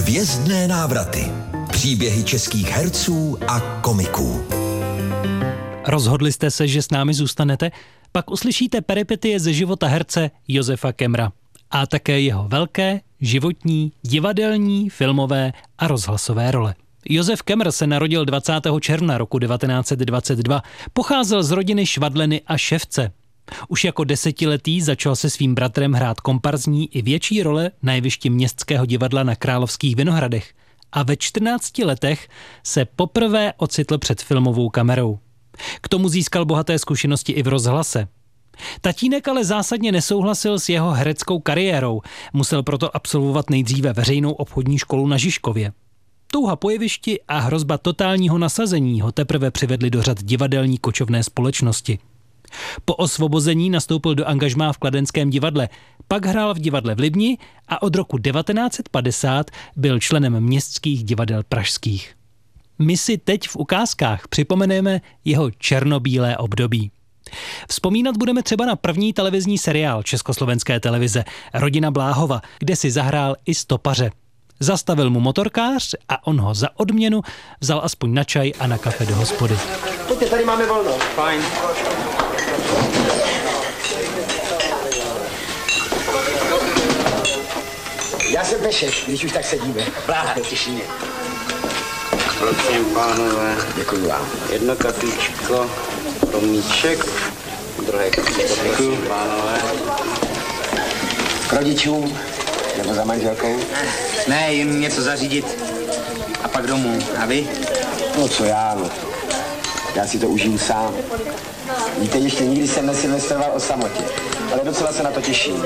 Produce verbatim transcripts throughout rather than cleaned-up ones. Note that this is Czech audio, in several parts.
Hvězdné návraty. Příběhy českých herců a komiků. Rozhodli jste se, že s námi zůstanete? Pak uslyšíte peripetie ze života herce Josefa Kemmera. A také jeho velké, životní, divadelní, filmové a rozhlasové role. Josef Kemmer se narodil dvacátého června roku devatenáct set dvacet dva. Pocházel z rodiny Švadleny a Ševce. Už jako desetiletý začal se svým bratrem hrát komparzní i větší role na jevišti Městského divadla na Královských Vinohradech. A ve čtrnácti letech se poprvé ocitl před filmovou kamerou. K tomu získal bohaté zkušenosti i v rozhlase. Tatínek ale zásadně nesouhlasil s jeho hereckou kariérou. Musel proto absolvovat nejdříve veřejnou obchodní školu na Žižkově. Touha po jevišti a hrozba totálního nasazení ho teprve přivedli do řad divadelní kočovné společnosti. Po osvobození nastoupil do angažmá v Kladenském divadle, pak hrál v divadle v Libni a od roku devatenáct set padesát byl členem Městských divadel pražských. My si teď v ukázkách připomeneme jeho černobílé období. Vzpomínat budeme třeba na první televizní seriál Československé televize Rodina Bláhova, kde si zahrál i stopaře. Zastavil mu motorkář a on ho za odměnu vzal aspoň na čaj a na kafe do hospody. Pojďte, tady máme volno. Fajn. Já jsem Pešek, když už tak sedíme. Bláha, těší mě. Prosím, pánové. Děkuji vám. Jedno kafíčko, romíček, druhé kafíčko, prosím, pánové. K rodičům, nebo za manželkou? Ne, jim něco zařídit a pak domů. A vy? No co já, no. Já si to užiju sám. Víte, ještě nikdy jsem nesilvestroval o samotě, ale docela se na to těším.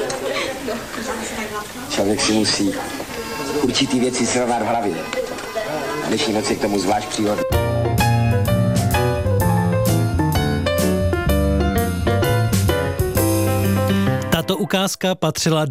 Člověk si musí určitý věci srovnat v hlavě. A dnešní noc je k tomu zvlášť příhodný. Tato ukázka patřila